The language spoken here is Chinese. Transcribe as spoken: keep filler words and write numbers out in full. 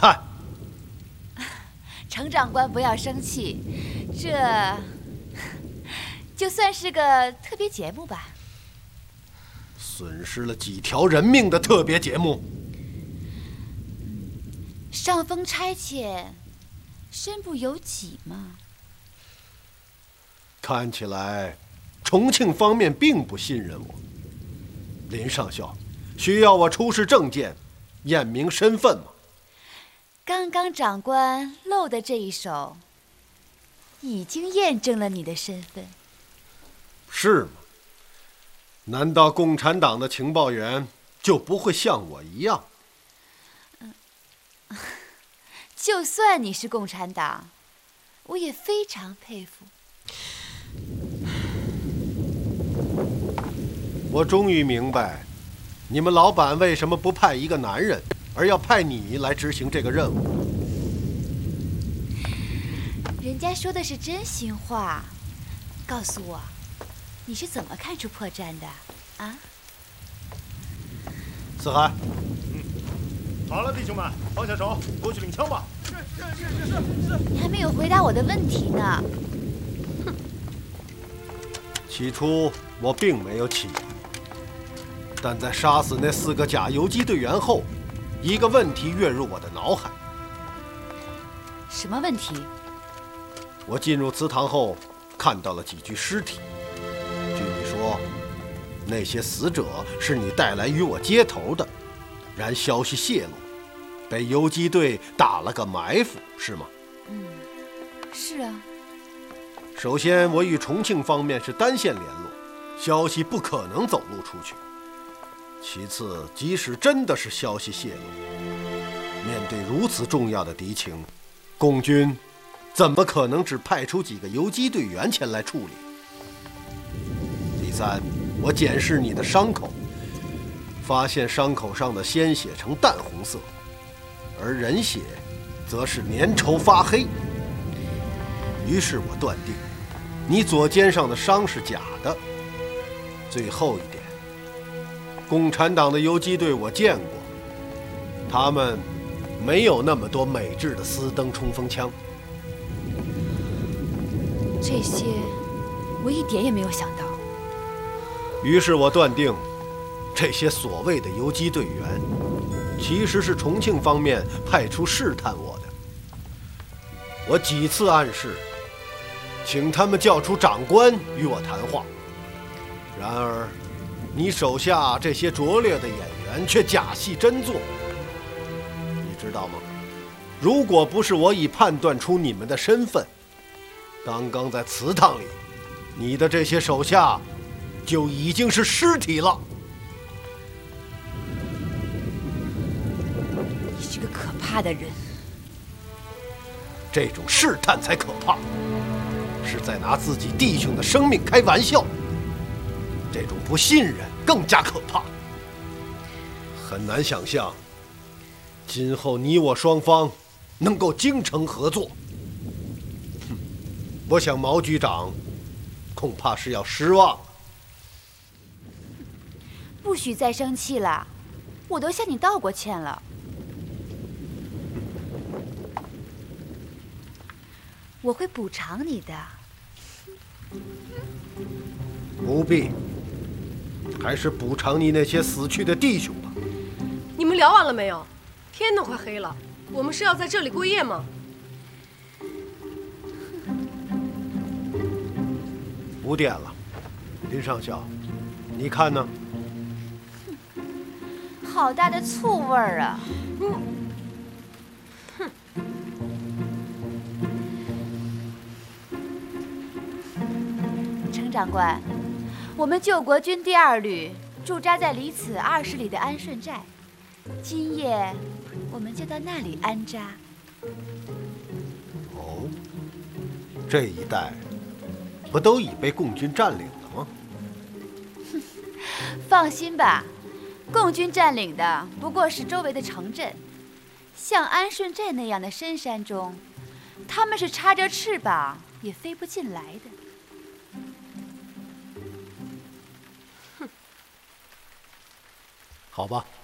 探。 程长官不要生气，这就算是个特别节目吧。 损失了几条人命的特别节目。 上峰差遣，身不由己嘛。 看起来，重庆方面并不信任我。林上校，需要我出示证件，验明身份吗？ 刚刚长官露的这一手，已经验证了你的身份。 是吗？难道共产党的情报员就不会像我一样？ 嗯，就算你是共产党，我也非常佩服。 我终于明白，你们老板为什么不派一个男人，而要派你来执行这个任务。 人家说的是真心话，告诉我，你是怎么看出破绽的啊？ 四海， 嗯，好了，弟兄们，放下手，过去领枪吧。是是是是是。 你还没有回答我的问题呢。哼。 起初我并没有起疑，但在杀死那四个假游击队员后，一个问题跃入我的脑海。 什么问题？ 我进入祠堂后，看到了几具尸体。据你说，那些死者是你带来与我接头的，然消息泄露，被游击队打了个埋伏，是吗？ 嗯，是啊。 首先，我与重庆方面是单线联络，消息不可能走漏出去。其次，即使真的是消息泄露，面对如此重要的敌情，共军怎么可能只派出几个游击队员前来处理？第三，我检视你的伤口，发现伤口上的鲜血呈淡红色，而人血则是粘稠发黑。于是我断定，你左肩上的伤是假的。最后一点，共产党的游击队我见过，他们没有那么多美制的私登冲锋枪。 这些我一点也没有想到。 于是我断定，这些所谓的游击队员，其实是重庆方面派出试探我的。我几次暗示，请他们叫出长官与我谈话。然而，你手下这些拙劣的演员却假戏真做。你知道吗？如果不是我已判断出你们的身份，刚刚在祠堂里，你的这些手下就已经是尸体了。 你是个可怕的人。 这种试探才可怕，是在拿自己弟兄的生命开玩笑。这种不信任更加可怕。很难想象，今后你我双方能够精诚合作。我想毛局长恐怕是要失望了。 不许再生气了，我都向你道过歉了。我会补偿你的。 不必，还是补偿你那些死去的弟兄吧。 你们聊完了没有？天都快黑了，我们是要在这里过夜吗？ 五点了，林上校，你看呢？ 好大的醋味儿啊！ 嗯，哼。 程长官，我们救国军第二旅驻扎在离此二十里的安顺寨，今夜我们就到那里安扎。 哦，这一带不都已被共军占领了吗？ 放心吧，共军占领的不过是周围的城镇，像安顺寨那样的深山中，他们是插着翅膀也飞不进来的。 好吧。